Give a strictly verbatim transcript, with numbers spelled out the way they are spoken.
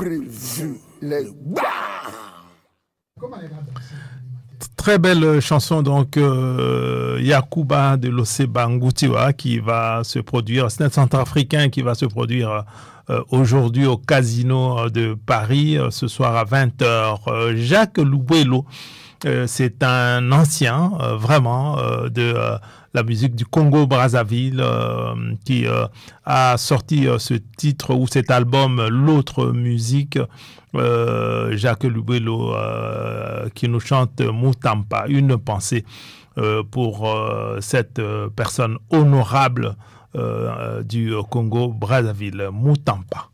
prévu les Très belle chanson, donc euh, Yakuba de l'Oseba Ngutiwa qui va se produire, c'est un centrafricain qui va se produire euh, aujourd'hui au Casino de Paris euh, ce soir à vingt heures. Euh, Jacques Lubwelo, euh, c'est un ancien euh, vraiment euh, de euh, la musique du Congo-Brazzaville euh, qui euh, a sorti euh, ce titre ou cet album L'autre musique. Euh, Jacques Lubwelo euh, qui nous chante Mutampa, une pensée euh, pour euh, cette euh, personne honorable euh, du Congo-Brazzaville, Mutampa.